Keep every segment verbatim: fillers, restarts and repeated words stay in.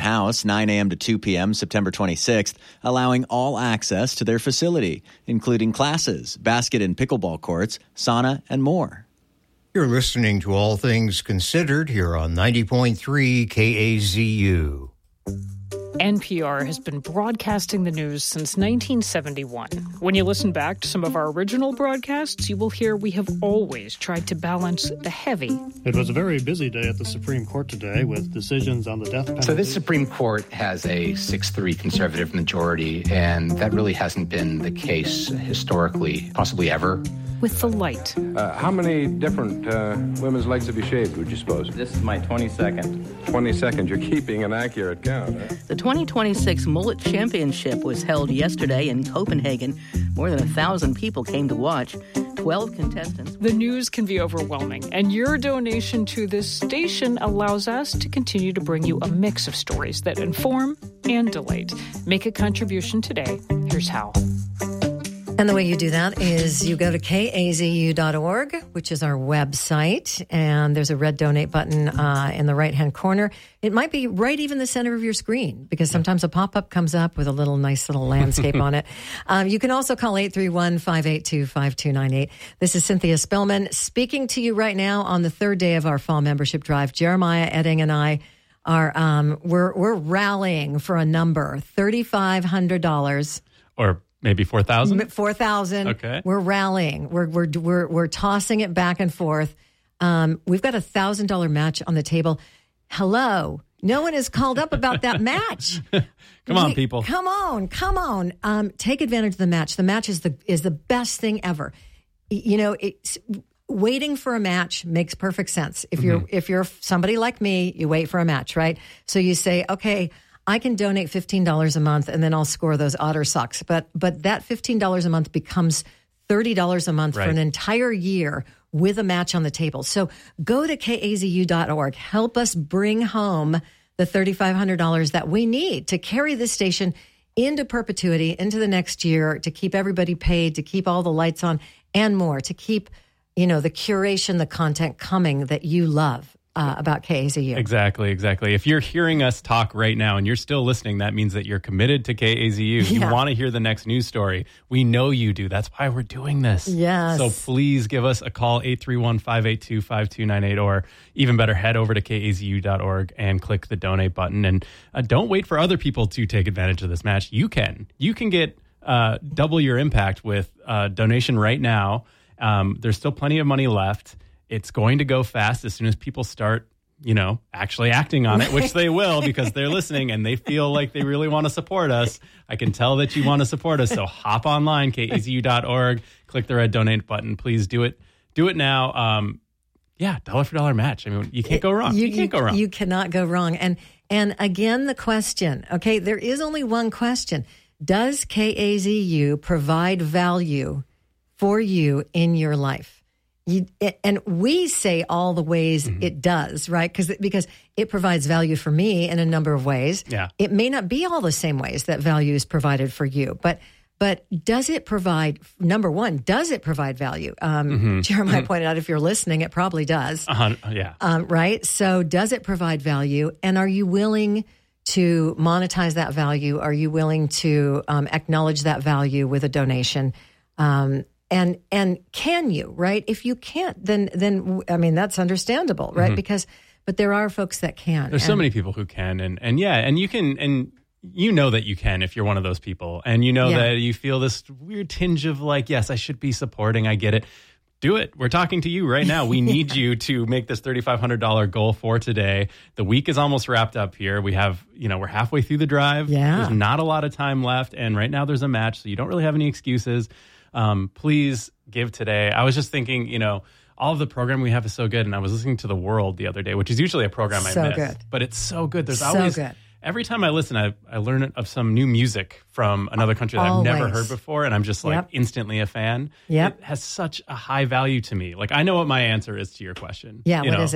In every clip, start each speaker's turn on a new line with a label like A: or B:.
A: house, nine a.m. to two p.m., September twenty-sixth, allowing all access to their facility, including classes, basket and pickleball courts, sauna, and more.
B: You're listening to All Things Considered here on ninety point three K A Z U.
C: N P R has been broadcasting the news since nineteen seventy-one. When you listen back to some of our original broadcasts, you will hear we have always tried to balance the heavy.
D: It was a very busy day at the Supreme Court today with decisions on the death penalty.
E: So this Supreme Court has a six three conservative majority, and that really hasn't been the case historically, possibly ever.
C: With the light.
F: Uh, how many different uh, women's legs have you shaved, would you suppose?
G: This is my twenty-second.
F: twenty-second. You're keeping an accurate count, huh?
H: The twenty twenty-six Mullet Championship was held yesterday in Copenhagen. More than a thousand people came to watch. twelve contestants.
C: The news can be overwhelming, and your donation to this station allows us to continue to bring you a mix of stories that inform and delight. Make a contribution today. Here's how.
I: And the way you do that is you go to K A Z U dot org, which is our website, and there's a red donate button uh, in the right-hand corner. It might be right even the center of your screen, because sometimes a pop-up comes up with a little nice little landscape on it. Um, you can also call eight three one, five eight two, five two nine eight. This is Cynthia Spillman speaking to you right now on the third day of our fall membership drive. Jeremiah Edding and I are um, we're we're rallying for a number, thirty-five hundred dollars.
J: Or maybe four thousand?
I: four thousand.
J: Okay.
I: We're rallying. We're we're we're we're tossing it back and forth. Um, we've got a one thousand dollars match on the table. Hello. No one has called up about that match.
J: Come on,
I: we,
J: people.
I: Come on. Come on. Um, take advantage of the match. The match is the is the best thing ever. You know, it's waiting for a match makes perfect sense. If you're mm-hmm. if you're somebody like me, you wait for a match, right? So you say, okay, I can donate fifteen dollars a month and then I'll score those otter socks. But but that fifteen dollars a month becomes thirty dollars a month right. for an entire year with a match on the table. So go to K A Z U dot org. Help us bring home the thirty-five hundred dollars that we need to carry this station into perpetuity, into the next year, to keep everybody paid, to keep all the lights on and more, to keep, you know, the curation, the content coming that you love. Uh, about K A Z U.
J: Exactly, exactly. If you're hearing us talk right now and you're still listening, that means that you're committed to K A Z U. You
I: yeah.
J: want to hear the next news story. We know you do. That's why we're doing this.
I: Yes.
J: So please give us a call, eight three one, five eight two, five two nine eight, or even better, head over to K A Z U dot org and click the donate button. And uh, don't wait for other people to take advantage of this match. You can. You can get uh, double your impact with uh, donation right now. Um, there's still plenty of money left. It's going to go fast as soon as people start, you know, actually acting on it, which they will because they're listening and they feel like they really want to support us. I can tell that you want to support us. So hop online, K A Z U dot org, click the red donate button. Please do it. Do it now. Um, yeah, dollar for dollar match. I mean, you can't go wrong. You, you can't go wrong.
I: You cannot go wrong. And and again, the question, okay, there is only one question. Does K A Z U provide value for you in your life? You, it, and we say all the ways mm-hmm. it does, right? Because because it provides value for me in a number of ways.
J: Yeah.
I: It may not be all the same ways that value is provided for you, but but does it provide, number one, does it provide value? Um, mm-hmm. Jeremiah mm-hmm. pointed out, if you're listening, it probably does.
J: Uh-huh. Yeah.
I: Um, right? So does it provide value? And are you willing to monetize that value? Are you willing to um, acknowledge that value with a donation? Um And and can you, right? If you can't, then then I mean that's understandable, right? Mm-hmm. Because but there are folks that can.
J: There's
I: and,
J: so many people who can, and and yeah, and you can, and you know that you can if you're one of those people, and you know yeah. that you feel this weird tinge of like, yes, I should be supporting. I get it. Do it. We're talking to you right now. We need yeah. you to make this thirty-five hundred dollars goal for today. The week is almost wrapped up here. We have, you know, we're halfway through the drive.
I: Yeah.
J: There's not a lot of time left, and right now there's a match, so you don't really have any excuses. Um, please give today. I was just thinking, you know, all of the program we have is so good. And I was listening to The World the other day, which is usually a program
I: so
J: I miss.
I: Good.
J: But it's so good. There's
I: so
J: always,
I: good.
J: Every time I listen, I, I learn of some new music from another country that
I: always.
J: I've never heard before. And I'm just like yep. instantly a fan.
I: Yep.
J: It has such a high value to me. Like, I know what my answer is to your question.
I: Yeah,
J: you
I: what
J: know?
I: is it?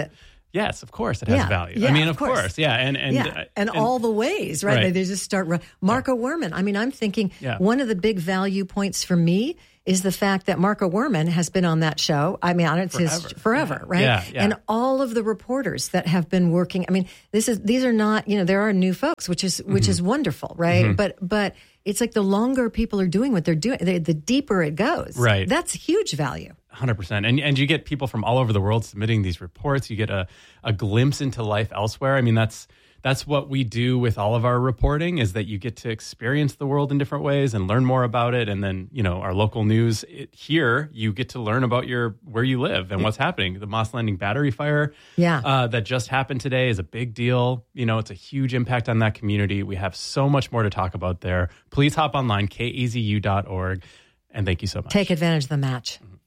J: Yes, of course it has
I: Yeah,
J: value.
I: yeah,
J: I mean,
I: of
J: of
I: course.
J: course. Yeah. And, and,
I: yeah,
J: uh,
I: and,
J: and
I: all the ways, right?
J: right.
I: They, they just start. Marco yeah. Werman. I mean, I'm thinking
J: yeah.
I: one of the big value points for me is the fact that Marco Werman has been on that show. I mean, it's
J: forever.
I: his forever,
J: yeah.
I: right?
J: Yeah, yeah.
I: And all of the reporters that have been working. I mean, this is these are not, you know, there are new folks, which is which mm-hmm. is wonderful, right? Mm-hmm. But but it's like the longer people are doing what they're doing, the, the deeper it goes.
J: Right.
I: That's huge value.
J: one hundred percent. And and you get people from all over the world submitting these reports. You get a, a glimpse into life elsewhere. I mean, that's that's what we do with all of our reporting, is that you get to experience the world in different ways and learn more about it. And then, you know, our local news it, here, you get to learn about your where you live and what's happening. The Moss Landing battery fire
I: yeah.
J: uh, that just happened today is a big deal. You know, it's a huge impact on that community. We have so much more to talk about there. Please hop online, K A Z U dot org. And thank you so much.
I: Take advantage of the match. Mm-hmm.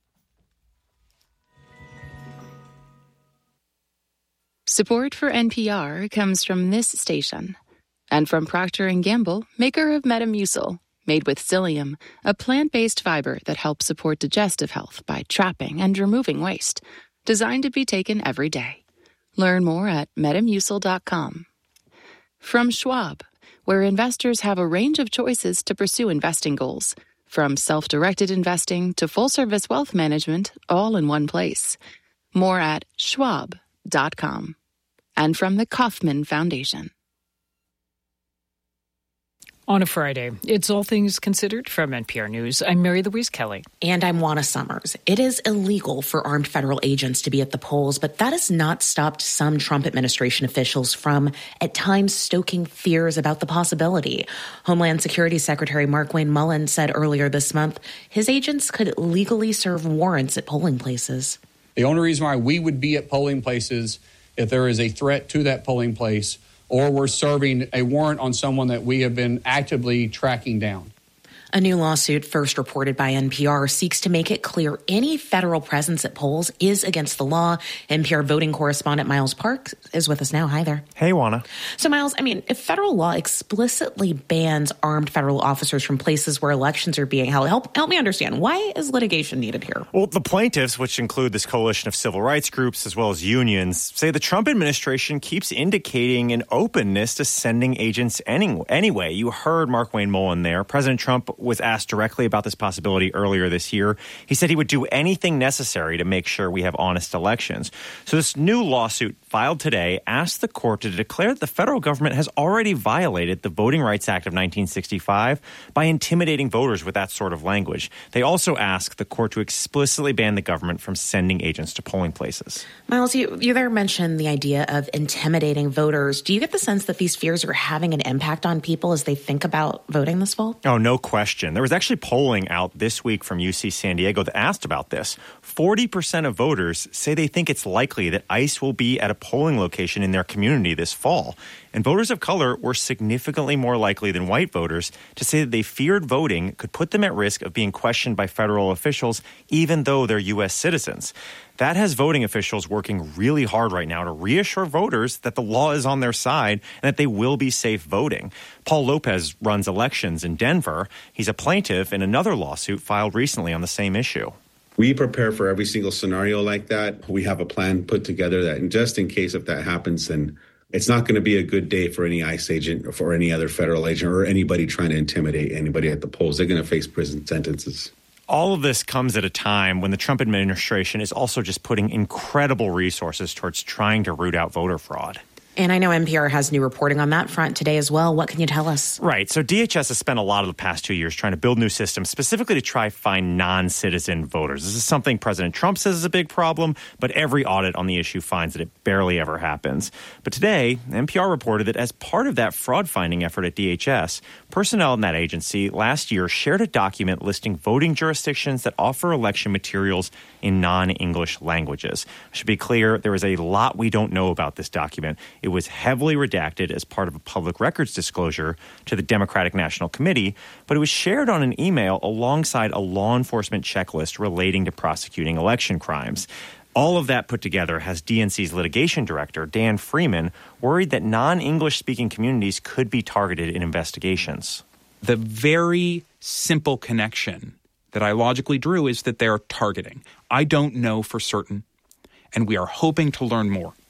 K: Support for N P R comes from this station and from Procter and Gamble, maker of Metamucil, made with psyllium, a plant-based fiber that helps support digestive health by trapping and removing waste, designed to be taken every day. Learn more at metamucil dot com. From Schwab, where investors have a range of choices to pursue investing goals, from self-directed investing to full-service wealth management, all in one place. More at schwab dot com. And from the Kauffman Foundation.
C: On a Friday, it's All Things Considered from N P R News. I'm Mary Louise Kelly.
L: And I'm Juana Summers. It is illegal for armed federal agents to be at the polls, but that has not stopped some Trump administration officials from, at times, stoking fears about the possibility. Homeland Security Secretary Markwayne Mullin said earlier this month his agents could legally serve warrants at polling places.
M: The only reason why we would be at polling places if there is a threat to that polling place or we're serving a warrant on someone that we have been actively tracking down.
L: A new lawsuit, first reported by N P R, seeks to make it clear any federal presence at polls is against the law. N P R voting correspondent Miles Parks is with us now. Hi there.
N: Hey, Juana.
L: So, Miles, I mean, if federal law explicitly bans armed federal officers from places where elections are being held, help help me understand, why is litigation needed here?
N: Well, the plaintiffs, which include this coalition of civil rights groups as well as unions, say the Trump administration keeps indicating an openness to sending agents any, anyway. You heard Markwayne Mullin there. President Trump was asked directly about this possibility earlier this year. He said he would do anything necessary to make sure we have honest elections. So this new lawsuit filed today asked the court to declare that the federal government has already violated the Voting Rights Act of nineteen sixty-five by intimidating voters with that sort of language. They also asked the court to explicitly ban the government from sending agents to polling places.
L: Miles, you, you there mentioned the idea of intimidating voters. Do you get the sense that these fears are having an impact on people as they think about voting this fall?
N: Oh, no question. There was actually polling out this week from U C San Diego that asked about this. forty percent of voters say they think it's likely that ICE will be at a polling location in their community this fall. And voters of color were significantly more likely than white voters to say that they feared voting could put them at risk of being questioned by federal officials, even though they're U S citizens. That has voting officials working really hard right now to reassure voters that the law is on their side and that they will be safe voting. Paul Lopez runs elections in Denver. He's a plaintiff in another lawsuit filed recently on the same issue.
O: We prepare for every single scenario like that. We have a plan put together that, and just in case if that happens, then it's not going to be a good day for any ICE agent or for any other federal agent or anybody trying to intimidate anybody at the polls. They're going to face prison sentences.
N: All of this comes at a time when the Trump administration is also just putting incredible resources towards trying to root out voter fraud.
L: And I know N P R has new reporting on that front today as well. What can you tell us?
N: Right. So D H S has spent a lot of the past two years trying to build new systems specifically to try find non-citizen voters. This is something President Trump says is a big problem, but every audit on the issue finds that it barely ever happens. But today, N P R reported that as part of that fraud-finding effort at D H S, personnel in that agency last year shared a document listing voting jurisdictions that offer election materials in non-English languages. I should be clear, there is a lot we don't know about this document. It was heavily redacted as part of a public records disclosure to the Democratic National Committee, but it was shared on an email alongside a law enforcement checklist relating to prosecuting election crimes. All of that put together has D N C's litigation director, Dan Freeman, worried that non-English speaking communities could be targeted in investigations.
P: The very simple connection that I logically drew is that they're targeting. I don't know for certain, and we are hoping to learn more.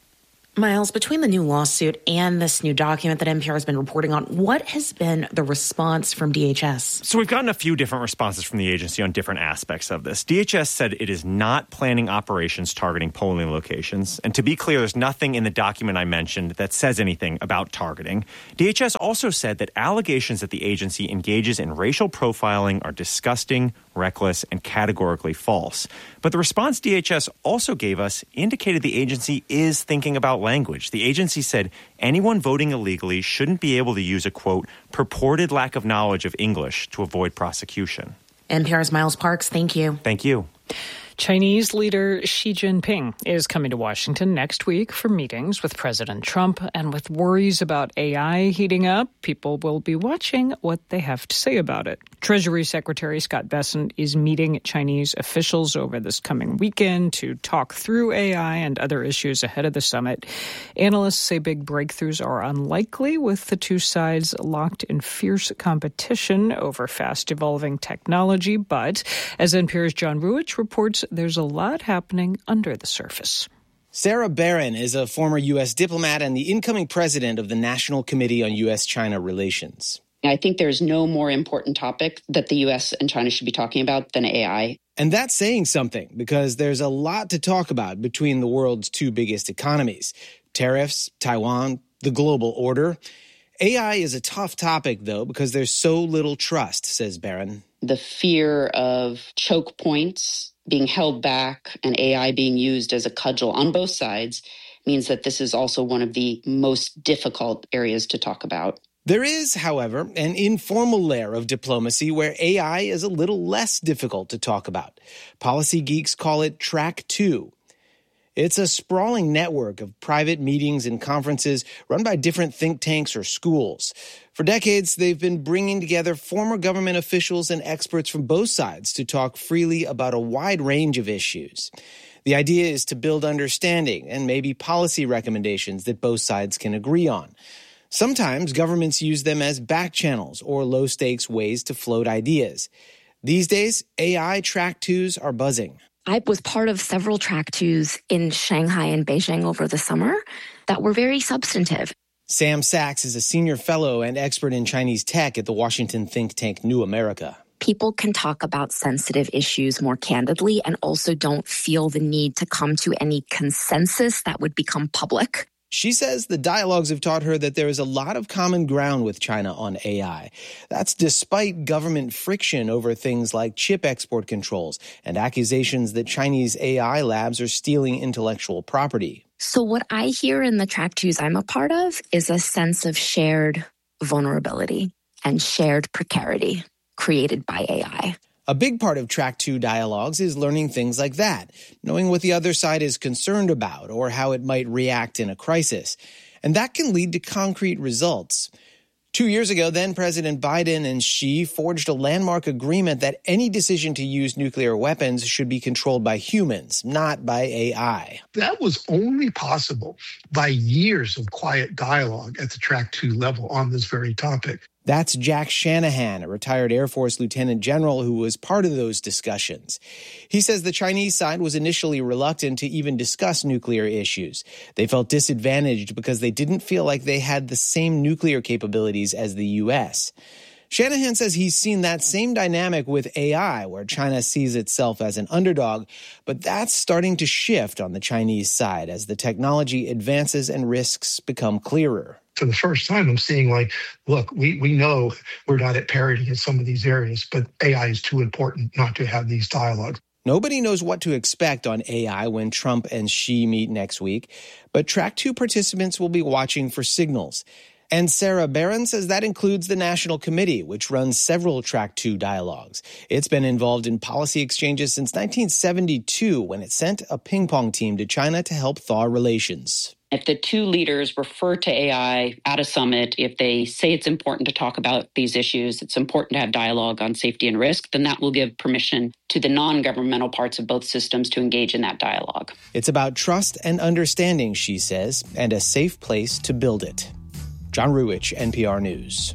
L: Miles, between the new lawsuit and this new document that N P R has been reporting on, what has been the response from D H S?
N: So we've gotten a few different responses from the agency on different aspects of this. D H S said it is not planning operations targeting polling locations. And to be clear, there's nothing in the document I mentioned that says anything about targeting. D H S also said that allegations that the agency engages in racial profiling are disgusting, reckless, and categorically false. But the response D H S also gave us indicated the agency is thinking about language. The agency said anyone voting illegally shouldn't be able to use a, quote, purported lack of knowledge of English to avoid prosecution.
L: N P R's Miles Parks, thank you.
N: Thank you.
C: Chinese leader Xi Jinping is coming to Washington next week for meetings with President Trump. And with worries about A I heating up, people will be watching what they have to say about it. Treasury Secretary Scott Bessent is meeting Chinese officials over this coming weekend to talk through A I and other issues ahead of the summit. Analysts say big breakthroughs are unlikely, with the two sides locked in fierce competition over fast-evolving technology. But as N P R's John Ruich reports, there's a lot happening under the surface.
Q: Sarah Barron is a former U S diplomat and the incoming president of the National Committee on U S China Relations.
R: I think there's no more important topic that the U S and China should be talking about than A I.
Q: And that's saying something, because there's a lot to talk about between the world's two biggest economies: tariffs, Taiwan, the global order. A I is a tough topic, though, because there's so little trust, says Barron.
R: The fear of choke points being held back and A I being used as a cudgel on both sides means that this is also one of the most difficult areas to talk about.
Q: There is, however, an informal layer of diplomacy where A I is a little less difficult to talk about. Policy geeks call it Track two. It's a sprawling network of private meetings and conferences run by different think tanks or schools. For decades, they've been bringing together former government officials and experts from both sides to talk freely about a wide range of issues. The idea is to build understanding and maybe policy recommendations that both sides can agree on. Sometimes governments use them as back channels or low-stakes ways to float ideas. These days, A I Track twos are buzzing.
S: I was part of several Track twos in Shanghai and Beijing over the summer that were very substantive.
Q: Sam Sachs is a senior fellow and expert in Chinese tech at the Washington think tank New America.
S: People can talk about sensitive issues more candidly and also don't feel the need to come to any consensus that would become public.
Q: She says the dialogues have taught her that there is a lot of common ground with China on A I. That's despite government friction over things like chip export controls and accusations that Chinese A I labs are stealing intellectual property.
S: So what I hear in the Track twos I'm a part of is a sense of shared vulnerability and shared precarity created by A I.
Q: A big part of Track two dialogues is learning things like that, knowing what the other side is concerned about or how it might react in a crisis. And that can lead to concrete results. Two years ago, then President Biden and Xi forged a landmark agreement that any decision to use nuclear weapons should be controlled by humans, not by A I.
T: That was only possible by years of quiet dialogue at the Track two level on this very topic.
Q: That's Jack Shanahan, a retired Air Force lieutenant general who was part of those discussions. He says the Chinese side was initially reluctant to even discuss nuclear issues. They felt disadvantaged because they didn't feel like they had the same nuclear capabilities as the U S. Shanahan says he's seen that same dynamic with A I, where China sees itself as an underdog, but that's starting to shift on the Chinese side as the technology advances and risks become clearer.
T: For the first time, I'm seeing like, look, we, we know we're not at parity in some of these areas, but A I is too important not to have these dialogues.
Q: Nobody knows what to expect on A I when Trump and Xi meet next week, but Track two participants will be watching for signals. And Sarah Barron says that includes the National Committee, which runs several Track two dialogues. It's been involved in policy exchanges since nineteen seventy-two, when it sent a ping-pong team to China to help thaw relations.
R: If the two leaders refer to A I at a summit, if they say it's important to talk about these issues, it's important to have dialogue on safety and risk, then that will give permission to the non-governmental parts of both systems to engage in that dialogue.
Q: It's about trust and understanding, she says, and a safe place to build it. John Ruich, N P R News.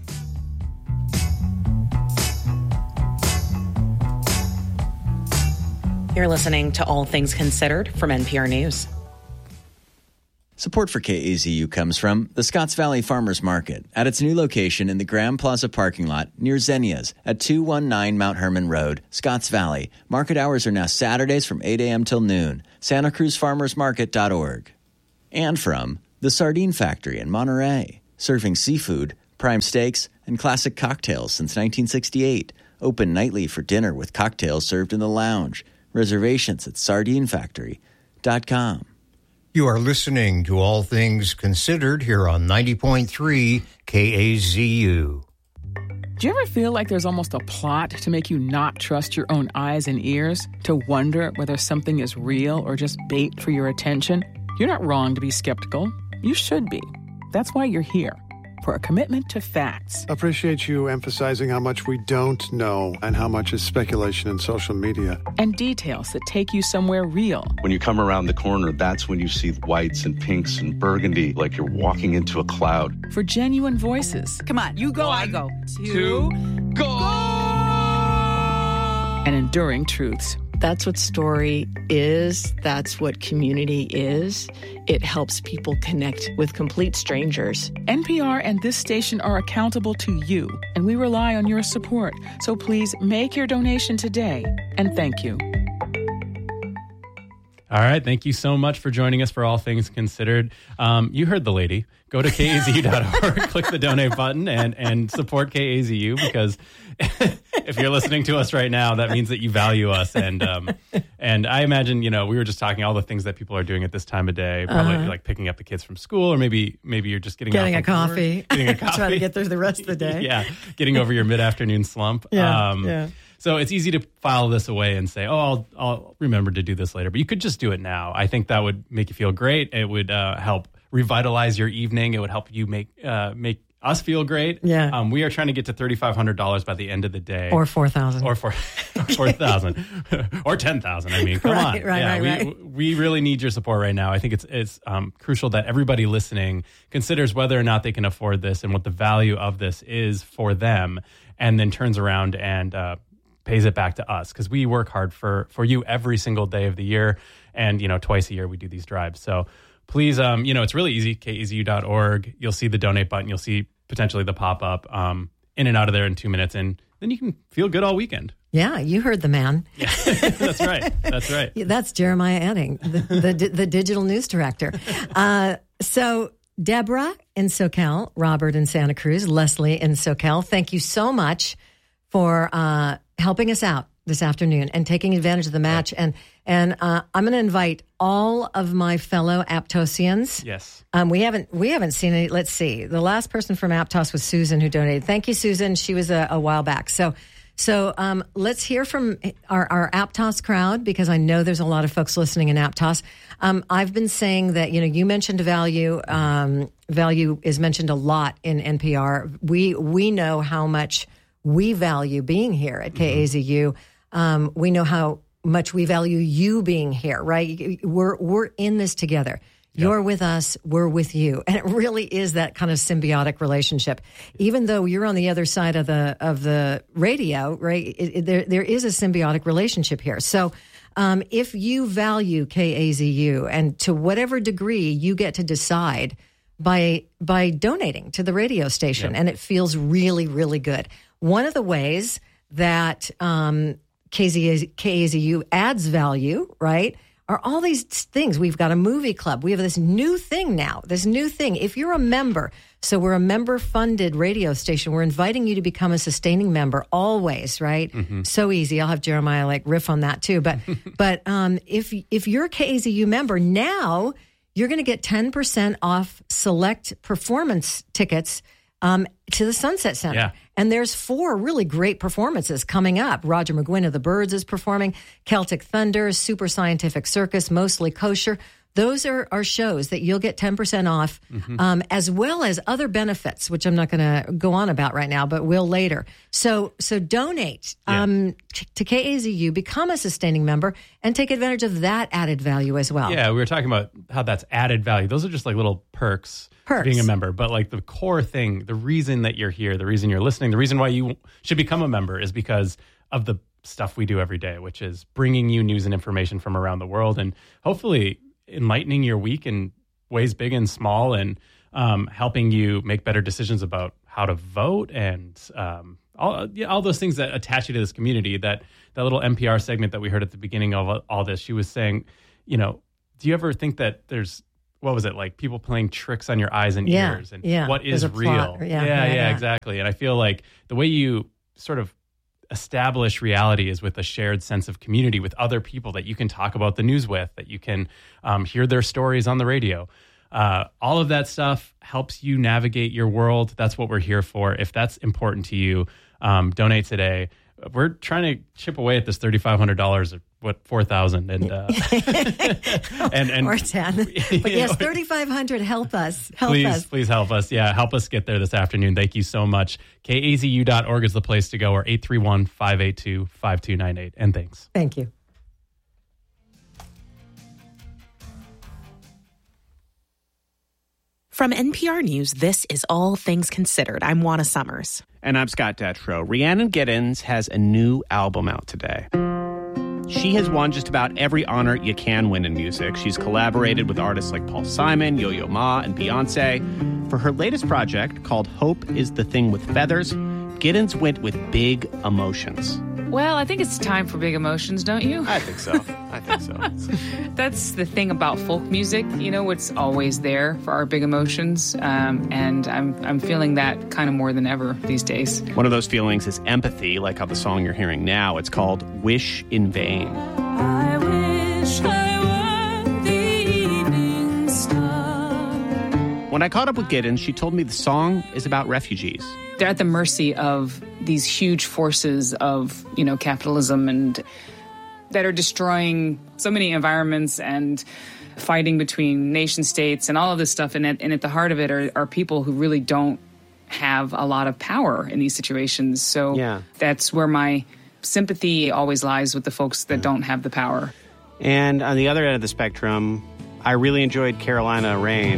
L: You're listening to All Things Considered from N P R News.
A: Support for K A Z U comes from the Scotts Valley Farmers Market at its new location in the Graham Plaza parking lot near Zennia's at two one nine Mount Herman Road, Scotts Valley. Market hours are now Saturdays from eight a.m. till noon. Santa Cruz Farmers Market dot org. And from the Sardine Factory in Monterey, serving seafood, prime steaks, and classic cocktails since nineteen sixty-eight. Open nightly for dinner with cocktails served in the lounge. Reservations at sardine factory dot com.
B: You are listening to All Things Considered here on ninety point three K A Z U.
U: Do you ever feel like there's almost a plot to make you not trust your own eyes and ears? To wonder whether something is real or just bait for your attention? You're not wrong to be skeptical. You should be. That's why you're here. For a commitment to facts.
V: Appreciate you emphasizing how much we don't know and how much is speculation in social media.
U: And details that take you somewhere real.
W: When you come around the corner, that's when you see whites and pinks and burgundy, like you're walking into a cloud.
U: For genuine voices.
X: Come on, you go, One, I go.
U: Two, two go! And enduring truths.
Y: That's what story is. That's what community is. It helps people connect with complete strangers.
U: N P R and this station are accountable to you, and we rely on your support. So please make your donation today, and thank you.
J: All right. Thank you so much for joining us for All Things Considered. Um, you heard the lady. Go to K A Z U dot org, click the donate button, and, and support K A Z U, because if you're listening to us right now, that means that you value us. And um, and I imagine, you know, we were just talking all the things that people are doing at this time of day, probably uh-huh. like picking up the kids from school, or maybe maybe you're just getting
I: getting a
J: work,
I: coffee,
J: getting a coffee,
I: trying to get through the rest of the day.
J: Yeah, getting over your mid-afternoon slump.
I: Yeah,
J: um,
I: yeah.
J: So it's easy to file this away and say, oh, I'll, I'll remember to do this later. But you could just do it now. I think that would make you feel great. It would uh, help revitalize your evening. It would help you make uh, make us feel great.
I: Yeah.
J: Um, we are trying to get to thirty-five hundred dollars by the end of the day.
I: Or four thousand
J: dollars. Or four thousand dollars. Or ten thousand dollars. I mean, come
I: right,
J: on.
I: Right,
J: yeah,
I: right,
J: we,
I: right.
J: we really need your support right now. I think it's, it's um, crucial that everybody listening considers whether or not they can afford this and what the value of this is for them, and then turns around and uh, pays it back to us, because we work hard for, for you every single day of the year. And, you know, twice a year we do these drives. So please, um, you know, it's really easy, K A Z U dot org. You'll see the donate button. You'll see potentially the pop-up, um, in and out of there in two minutes. And then you can feel good all weekend.
I: Yeah, you heard the man.
J: Yeah, that's right. That's right.
I: That's Jeremiah Edding, the, the, the digital news director. Uh, so Deborah in SoCal, Robert in Santa Cruz, Leslie in SoCal, thank you so much for uh, helping us out this afternoon and taking advantage of the match. And and uh, I'm going to invite all of my fellow Aptosians.
J: Yes.
I: Um, we haven't we haven't seen any. Let's see. The last person from Aptos was Susan, who donated. Thank you, Susan. She was a, a while back. So so um, let's hear from our, our Aptos crowd, because I know there's a lot of folks listening in Aptos. Um, I've been saying that, you know, you mentioned value. Um, value is mentioned a lot in N P R. We we know how much we value being here at K A Z U. Mm-hmm. Um, we know how much we value you being here, right? We're we're in this together. Yep. You're with us, we're with you. And it really is that kind of symbiotic relationship. Even though you're on the other side of the of the radio, right? It, it, there there is a symbiotic relationship here. So um, if you value K A Z U, and to whatever degree you get to decide by by donating to the radio station, yep. and it feels really, really good. One of the ways that um, K A Z U adds value, right, are all these things. We've got a movie club. We have this new thing now, this new thing. If you're a member, so we're a member-funded radio station. We're inviting you to become a sustaining member always, right? Mm-hmm. So easy. I'll have Jeremiah like riff on that too. But but um, if if you're a K A Z U member, now you're going to get ten percent off select performance tickets um, to the Sunset Center.
J: Yeah.
I: And there's four really great performances coming up. Roger McGuinn of the Byrds is performing, Celtic Thunder, Super Scientific Circus, Mostly Kosher. Those are, are shows that you'll get ten percent off, mm-hmm. um, as well as other benefits, which I'm not going to go on about right now, but will later. So so donate yeah. um, to K A Z U, become a sustaining member, and take advantage of that added value as well.
J: Yeah, we were talking about how that's added value. Those are just like little perks.
I: Perks.
J: Being a member, but like the core thing, the reason that you're here, the reason you're listening, the reason why you should become a member is because of the stuff we do every day, which is bringing you news and information from around the world and hopefully enlightening your week in ways big and small, and um, helping you make better decisions about how to vote and um, all, yeah, all those things that attach you to this community. That that little N P R segment that we heard at the beginning of all this, she was saying, you know, do you ever think that there's, what was it, like people playing tricks on your eyes and
I: yeah,
J: ears, and
I: yeah.
J: what is real?
I: Plot. Yeah,
J: yeah,
I: yeah,
J: yeah,
I: yeah,
J: exactly. And I feel like the way you sort of establish reality is with a shared sense of community with other people that you can talk about the news with, that you can um, hear their stories on the radio. Uh, all of that stuff helps you navigate your world. That's what we're here for. If that's important to you, um, donate today. We're trying to chip away at this thirty-five hundred dollars, or what, four thousand dollars, and, uh, and and
I: or ten. But yes, thirty-five hundred dollars, help us. Help
J: please,
I: us.
J: Please help us. Yeah, help us get there this afternoon. Thank you so much. K A Z U dot org is the place to go, or eight three one, five eight two, five two nine eight. And thanks.
I: Thank you.
D: From N P R News, this is All Things Considered. I'm Juana Summers.
E: And I'm Scott Detrow. Rhiannon Giddens has a new album out today. She has won just about every honor you can win in music. She's collaborated with artists like Paul Simon, Yo-Yo Ma, and Beyonce. For her latest project, called Hope is the Thing with Feathers, Giddens went with big emotions.
F: Well, I think it's time for big emotions, don't you?
E: I think so. I think so.
F: That's the thing about folk music. You know, it's always there for our big emotions. Um, and I'm I'm feeling that kind of more than ever these days.
E: One of those feelings is empathy, like how the song you're hearing now, it's called Wish in Vain.
G: I wish I were the evening star.
E: When I caught up with Giddens, she told me the song is about refugees.
F: They're at the mercy of these huge forces of, you know, capitalism and that are destroying so many environments and fighting between nation states and all of this stuff. And at, and at the heart of it are, are people who really don't have a lot of power in these situations. So
E: yeah.
F: That's where my sympathy always lies, with the folks that don't have the power.
E: And on the other end of the spectrum, I really enjoyed Carolina Rain.